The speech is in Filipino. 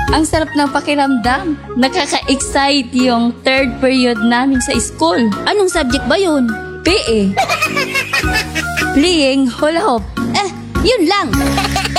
Ang sarap ng pakiramdam. Nakaka-excite yung third period namin sa school. Anong subject ba yun? PE. Playing hula hoop. Yun lang.